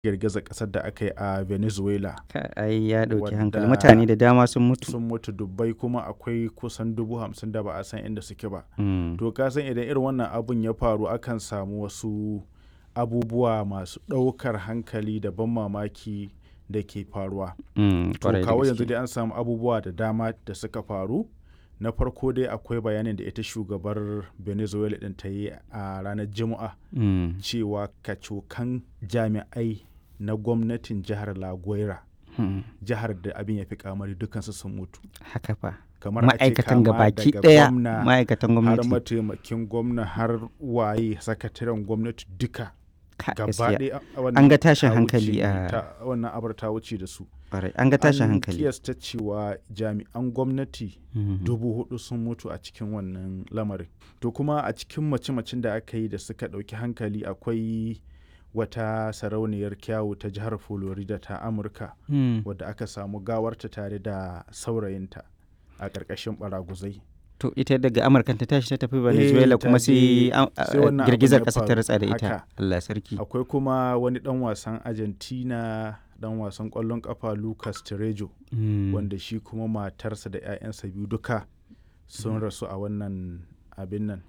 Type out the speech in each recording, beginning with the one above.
girgizar ƙasar da aka yi a Venezuela. Ai ya ɗauki hankali, Wadda mutane da dama sun mutu. sun mutu dubbai, kuma akwai kusan 50,000 da ba a san inda suke ba. Mm. To ka san idan irin wannan abun ya faru akan samu wasu abubuwa masu ɗaukar hankali da ban mamaki da ke faruwa. To Kwarai da kawo yanzu gaske. dai an samu abubuwa da dama da suka faru. Na farko dai akwai bayanin da ita shugabar Venezuela ɗin ta yi a ranar Juma'a Mm. cewa kacokan jami'ai na gwamnatin jihar La Guaira, Mm. jihar da abin ya fi kamari, dukansu sun mutu. Haka fa. Kamar a ce Ma'aikatan kama gabaki daga ɗaya gwamna ma'aikatan har gwamnati. mataimakin gwamna har waye sakataren gwamnati duka gaba Gaskiya. ɗaya An ga tashin ta hankali wuce wannan abar ta wuce da su. Kwarai. An ga tashin An hankali. kiyasta cewa jami'an gwamnati Mhm. 4,000 sun mutu a cikin wannan lamarin. To kuma a cikin mace-macen da aka yi da suka ɗauki hankali akwai wata sarauniyar kyawu ta jihar Florida ta Amurka Mm. wadda aka samu gawarta tare da saurayinta a ƙarƙashin baraguzai. To ita daga Amurka ta tashi ta tafi Venezuela ta kuma je- sai sai wannan girgizar abin ya ƙasa ta faru. ratsa da ita. Haka. Allah sarki. Akwai kuma wani ɗan wasan Argentina, ɗan wasan ƙwallon ƙafa Lucas Terejo, Mm. wanda shi kuma matarsa da 'ya'yansa biyu duka sun rasu a wannan abin nan.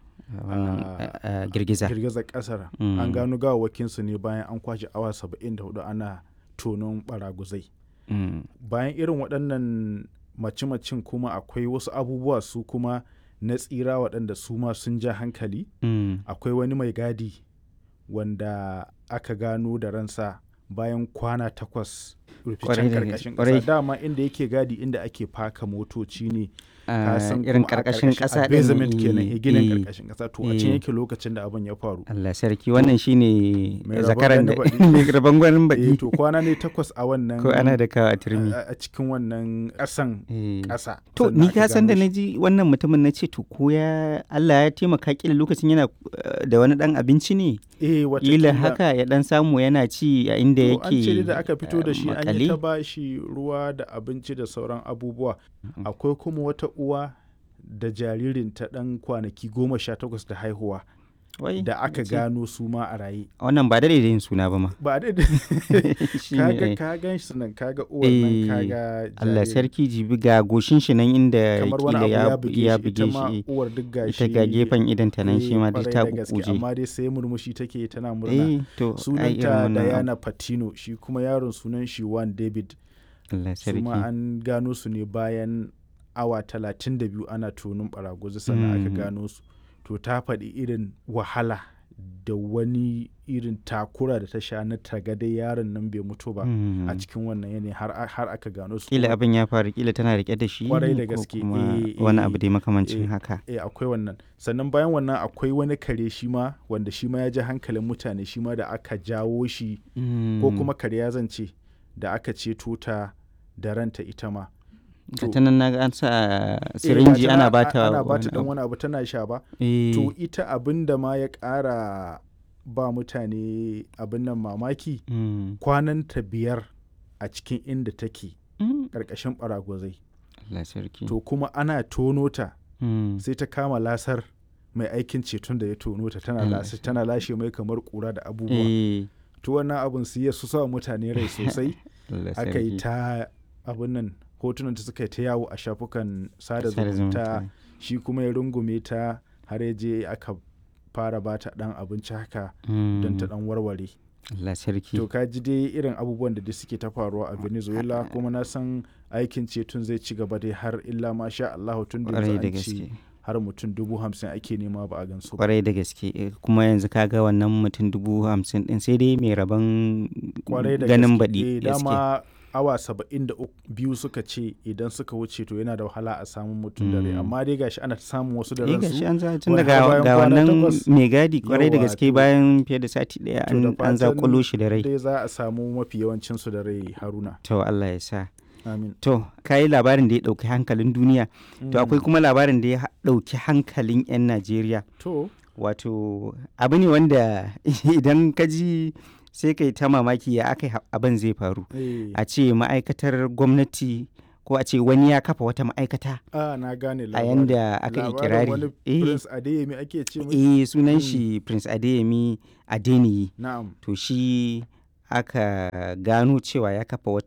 Wannan girgiza. Girgizar ƙasar. Mm. An gano gawawwakinsu ne bayan an kwashe awa 74 ana tonon baraguzai. Mm. Bayan irin waɗannan mace-macen kuma akwai wasu abubuwa su kuma na tsira waɗanda su ma sun ja hankali. Mm. Akwai wani mai gadi wanda aka gano da ransa bayan kwana 8 Kwarai ruficen da ƙarƙashin kwarai. ƙasa. Dama inda yake gadi inda ake faka motoci ne. Ah, Ka san irin kuma a ƙarƙashin ƙasa a basement ɗin, kenan, ginin eh, ƙarƙashin ƙasa. To a can eh. yake lokacin da abin ya faru. Allah sarki wannan shine Mai rabon zakaran da gani baɗi. mai rabon gwanin baɗi. To kwana ne 8 a wannan Ko ana da kawo a turmi. a cikin wannan ƙasan Eh. ƙasa. To sannan ni aka ka san da gano na shi. ji wannan mutumin na ce to ko ya Allah ya taimaka kila lokacin yana da wani dan abinci ne Eh, kila watakila. haka ya dan samu yana ci a inda To yake an ce da aka fito da shi an yi ta makale. ba shi ruwa da abinci da sauran abubuwa. Akwai kuma wata uwa da jaririnta ɗan kwanaki 18 da haihuwa Wai, da aka ce, gano su ma a raye. wannan ba da yin suna ba ma. Ba da Shi ne, kaga eh. ka gan shi nan kaga uwar nan Eh, kaga Allah jaririn. sarki jibi ga goshin shi nan inda Kamar wani kila abu ya ya buge ita ma shi. uwar duk gashi. Ita ga gefen idan ta nan shi ma duk kwarai ta da gaske, kukuje. amma dai sai murmushi take tana murna. Eh, to ai irin Sunanta wannan abu. Diana Patino, shi kuma yaron sunan shi Juan David. Allah Su ma sarki. an gano su ne bayan awa 32 ana tonin baraguzi sannan aka Mhm. gano su. To ta faɗi irin wahala da wani irin takura da ta sha na tagadai yaron nan bai mutu ba Mhm. a cikin wannan yanayi har aka gano su. Kila Kuma- abin ya faru kila tana rike da shi Kwarai da ko gaske, kuma eh, wani eh, abu dai makamancin eh. haka. akwai wannan. Sannan bayan wannan akwai wani kare shi ma wanda shi ma ya ji hankalin mutane, shi ma da aka jawo shi ko kuma kare ya zance da aka ceto ta da ranta ita ma. ga ta nan naga an sa sirinji ga ta nan ana bata ana bata wani dan abu. wani abu tana sha ba. Eh, To ita abin da ma ya ƙara ba mutane abin nan mamaki, mm, kwananta 5 a cikin inda take mm, ƙarƙashin ɓaragwazai. Allah sarki. To kuma ana tono ta Mm, sai ta kama lasar mai aikin ceton da ya tono ta Allah tana lashe mai kamar ƙura da abubuwa. eh, To wannan abin su ya su sa mutane rai sosai. Allah Aka yi sarki. ta abin nan hotunan ta suka yi ta yawo a shafukan sada Sada zumunta. zumunta. Shi kuma ya rungume ta har ya je aka fara ba ta ɗan abinci haka don ta Mm, ɗan warware. Allah sarki. To ka ji dai irin abubuwan da dai suke ta faruwa a Venezuela, kuma na san aikin ceton zai ci gaba dai har illa ma sha Allah, tun da Kwarai yanzu da an ce gaske. har mutum 50,000 ake nema ba a gansu ba. Kwarai da gaske. Kuma yanzu kaga wannan mutum 50,000 din sai dai mai rabon Kwarai da ganin gaske. baɗi. Gaske. Dama awa 72 suka ce idan suka wuce to yana da wahala a samun mutum da rai, amma dai gashi ana ta samun wasu da Eh gashi ransu. an za tun wai daga har bayan ga kwana wannan 8. mai gadi kwarai da Yawwa, gaske to- bayan fiye da sati ɗaya To da an fatan zakulo shi da rai. dai za a samu mafi yawancinsu da rai, Haruna. To Allah ya sa. Amin. To kayi labarin da ya ɗauki hankalin duniya. To akwai kuma labarin da ya ɗauki hankalin 'yan Najeriya. To, Wato abu ne wanda idan ka ji sai kai ta mamaki ya aka abin zai faru. eh. A ce ma'aikatar gwamnati ko a ce wani ya kafa wata ma'aikata Na gane a labarin. yanda aka yi Labarin kirari. wani Eh, Prince Adeyemi ake ce mai. sunan shi Prince Adeyemi Adeniyi. Na'am. To shi aka gano cewa ya kafa wata